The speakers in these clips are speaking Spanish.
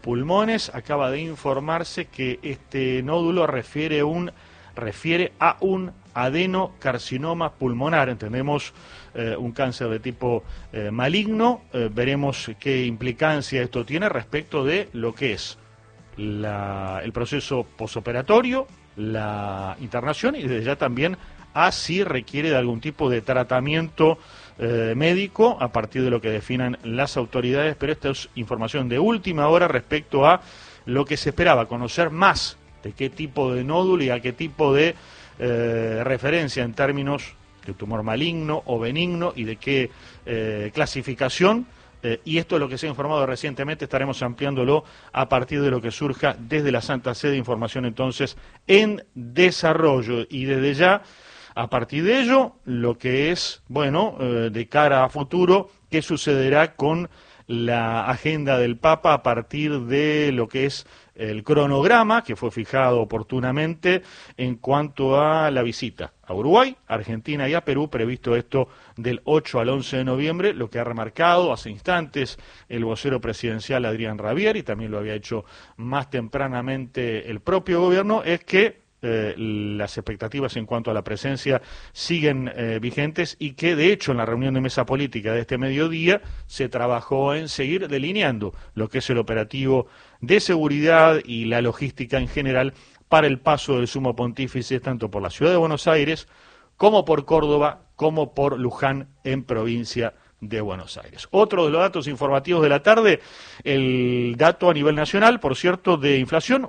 pulmones. Acaba de informarse que este nódulo refiere a un adenocarcinoma pulmonar. Entendemos un cáncer de tipo maligno. Veremos qué implicancia esto tiene respecto de lo que es el proceso posoperatorio, la internación y desde ya también a si requiere de algún tipo de tratamiento médico a partir de lo que definan las autoridades, pero esta es información de última hora respecto a lo que se esperaba, conocer más de qué tipo de nódulo y a qué tipo de referencia en términos de tumor maligno o benigno y de qué clasificación. Y esto es lo que se ha informado recientemente, estaremos ampliándolo a partir de lo que surja desde la Santa Sede, información entonces en desarrollo. Y desde ya, a partir de ello, lo que es, bueno, de cara a futuro, qué sucederá con la agenda del Papa a partir de lo que es el cronograma que fue fijado oportunamente en cuanto a la visita a Uruguay, Argentina y a Perú, previsto esto del 8 al 11 de noviembre, lo que ha remarcado hace instantes el vocero presidencial Adrián Rabier, y también lo había hecho más tempranamente el propio gobierno, es que las expectativas en cuanto a la presencia siguen vigentes y que de hecho en la reunión de mesa política de este mediodía se trabajó en seguir delineando lo que es el operativo de seguridad y la logística en general para el paso del Sumo Pontífice tanto por la ciudad de Buenos Aires como por Córdoba como por Luján en provincia de Buenos Aires. Otro de los datos informativos de la tarde, el dato a nivel nacional, por cierto, de inflación,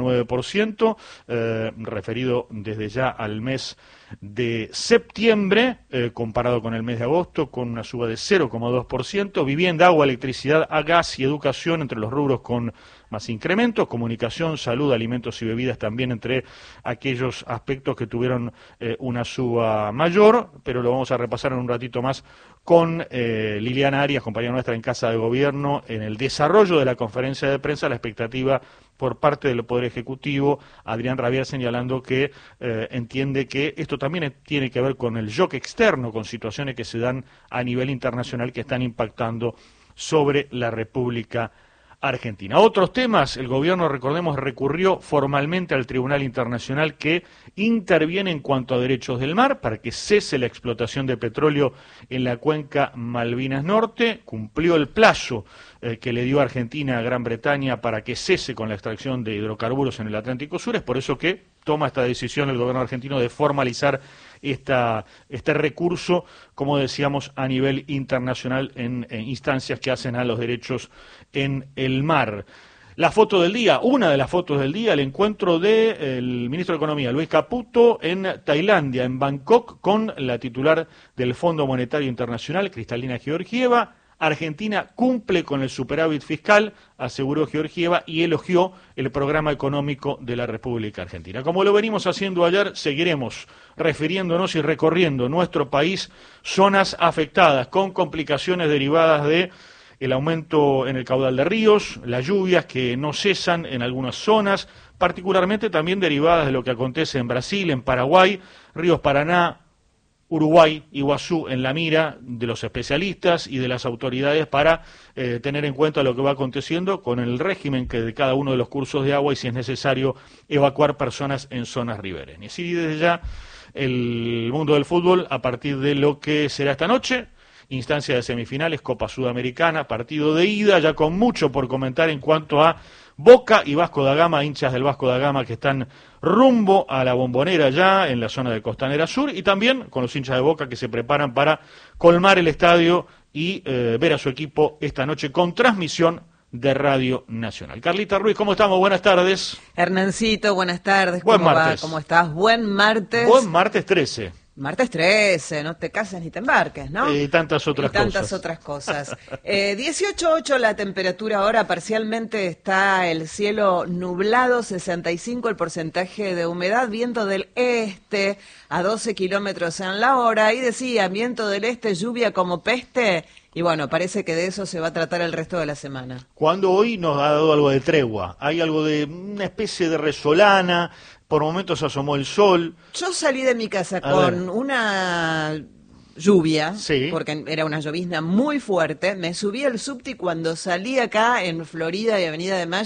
1,9%, referido desde ya al mes de septiembre, comparado con el mes de agosto, con una suba de 0,2%, vivienda, agua, electricidad, gas y educación entre los rubros con más incrementos, comunicación, salud, alimentos y bebidas también entre aquellos aspectos que tuvieron una suba mayor, pero lo vamos a repasar en un ratito más con Liliana Arias, compañera nuestra en Casa de Gobierno, en el desarrollo de la conferencia de prensa, la expectativa por parte del Poder Ejecutivo, Adrián Rabier señalando que entiende que esto también tiene que ver con el shock externo, con situaciones que se dan a nivel internacional que están impactando sobre la República Argentina. Otros temas, el gobierno, recordemos, recurrió formalmente al Tribunal Internacional que interviene en cuanto a derechos del mar para que cese la explotación de petróleo en la cuenca Malvinas Norte, cumplió el plazo que le dio Argentina a Gran Bretaña para que cese con la extracción de hidrocarburos en el Atlántico Sur, es por eso que toma esta decisión el gobierno argentino de formalizar este recurso, como decíamos, a nivel internacional en instancias que hacen a los derechos en el mar. La foto del día, una de las fotos del día, el encuentro del ministro de Economía, Luis Caputo, en Tailandia, en Bangkok, con la titular del Fondo Monetario Internacional, Kristalina Georgieva. Argentina cumple con el superávit fiscal, aseguró Georgieva, y elogió el programa económico de la República Argentina. Como lo venimos haciendo ayer, seguiremos refiriéndonos y recorriendo nuestro país, zonas afectadas con complicaciones derivadas de el aumento en el caudal de ríos, las lluvias que no cesan en algunas zonas, particularmente también derivadas de lo que acontece en Brasil, en Paraguay, ríos Paraná, Uruguay, Iguazú en la mira de los especialistas y de las autoridades para tener en cuenta lo que va aconteciendo con el régimen que de cada uno de los cursos de agua y si es necesario evacuar personas en zonas ribereñas. Y desde ya el mundo del fútbol a partir de lo que será esta noche, instancia de semifinales, Copa Sudamericana, partido de ida, ya con mucho por comentar en cuanto a Boca y Vasco da Gama, hinchas del Vasco da Gama que están rumbo a la Bombonera ya en la zona de Costanera Sur y también con los hinchas de Boca que se preparan para colmar el estadio y ver a su equipo esta noche con transmisión de Radio Nacional. Carlita Ruiz, ¿cómo estamos? Buenas tardes. Hernancito, buenas tardes. Buen martes. ¿Cómo estás? Buen martes. Buen martes 13. Martes 13, no te cases ni te embarques, ¿no? Y tantas otras cosas. Tantas otras cosas. 18.8 la temperatura ahora, parcialmente está el cielo nublado, 65 el porcentaje de humedad, viento del este a 12 kilómetros en la hora, y decía, viento del este, lluvia como peste, y bueno, parece que de eso se va a tratar el resto de la semana. Cuando hoy nos ha dado algo de tregua, hay algo de una especie de resolana, por momentos asomó el sol. Yo salí de mi casa con una lluvia, Sí. porque era una llovizna muy fuerte. Me subí al subte y cuando salí acá en Florida y Avenida de Mayo,